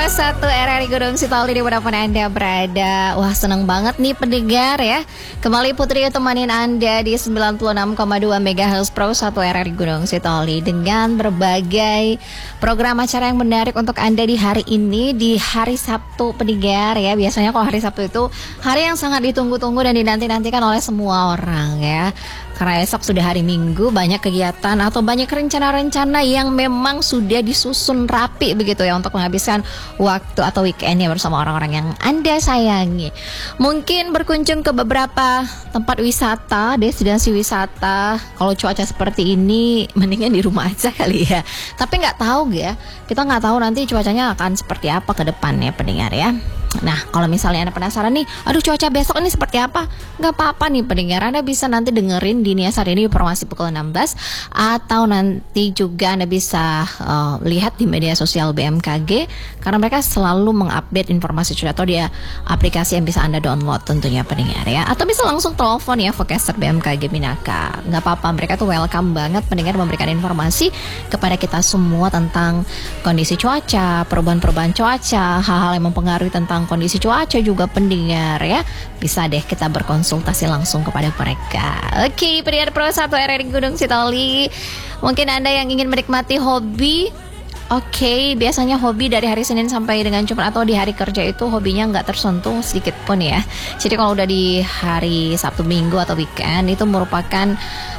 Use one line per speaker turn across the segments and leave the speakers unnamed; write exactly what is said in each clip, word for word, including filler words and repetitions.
satu R R I Gunung Sitoli dimanapun Anda berada. Wah, seneng banget nih pendengar ya. Kembali Putri temanin Anda di sembilan puluh enam koma dua megahertz Pro satu R R I Gunung Sitoli dengan berbagai program acara yang menarik untuk Anda di hari ini, di hari Sabtu pendengar ya. Biasanya kalau hari Sabtu itu hari yang sangat ditunggu-tunggu dan dinanti-nantikan oleh semua orang ya. Karena esok sudah hari Minggu, banyak kegiatan atau banyak rencana-rencana yang memang sudah disusun rapi begitu ya untuk menghabiskan waktu atau weekendnya bersama orang-orang yang Anda sayangi. Mungkin berkunjung ke beberapa tempat wisata, destinasi wisata. Kalau cuaca seperti ini, mendingan di rumah aja kali ya. Tapi nggak tahu ya, kita nggak tahu nanti cuacanya akan seperti apa ke depannya pendengar ya. Nah, kalau misalnya Anda penasaran nih, aduh cuaca besok ini seperti apa? Nggak apa-apa nih pendengar, Anda bisa nanti dengerin di Nias hari ini informasi pukul enam belas, atau nanti juga Anda bisa uh, lihat di media sosial B M K G, karena mereka selalu mengupdate informasi cuaca atau dia aplikasi yang bisa Anda download tentunya pendengar ya. Atau bisa langsung telepon ya forecaster B M K G Minaka. Nggak apa-apa, mereka tuh welcome banget pendengar memberikan informasi kepada kita semua tentang kondisi cuaca, perubahan-perubahan cuaca, hal-hal yang mempengaruhi tentang kondisi cuaca juga pendengar ya. Bisa deh kita berkonsultasi langsung kepada mereka. Oke, pendengar Pro satu R R I Gunung Sitoli. Mungkin Anda yang ingin menikmati hobi, oke, okay, biasanya hobi dari hari Senin sampai dengan Jumat atau di hari kerja itu hobinya nggak tersentuh sedikit pun ya. Jadi kalau udah di hari Sabtu Minggu atau weekend itu merupakan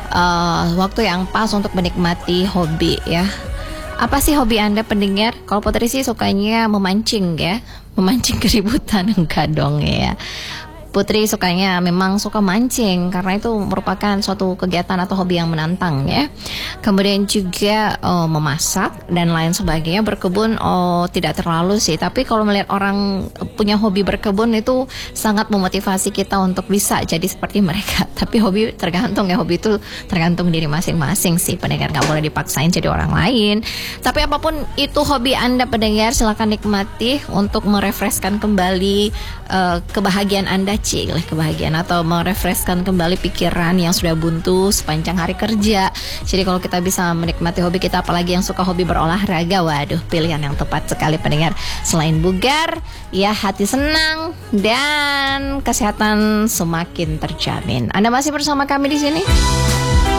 uh, waktu yang pas untuk menikmati hobi ya. Apa sih hobi Anda pendengar? Kalau Putri sih sukanya memancing ya. Memancing keributan, enggak dong ya. Putri sukanya memang suka mancing karena itu merupakan suatu kegiatan atau hobi yang menantang ya. Kemudian juga oh, memasak dan lain sebagainya. Berkebun oh tidak terlalu sih, tapi kalau melihat orang punya hobi berkebun itu sangat memotivasi kita untuk bisa jadi seperti mereka. Tapi hobi tergantung ya, hobi itu tergantung diri masing-masing sih pendengar, nggak boleh dipaksain jadi orang lain. Tapi apapun itu hobi Anda pendengar, silakan nikmati untuk merefreshkan kembali uh, kebahagiaan Anda, oleh kebahagiaan atau merefreshkan kembali pikiran yang sudah buntu sepanjang hari kerja. Jadi kalau kita bisa menikmati hobi kita, apalagi yang suka hobi berolahraga, waduh pilihan yang tepat sekali pendengar. Selain bugar, ya hati senang dan kesehatan semakin terjamin. Anda masih bersama kami di sini.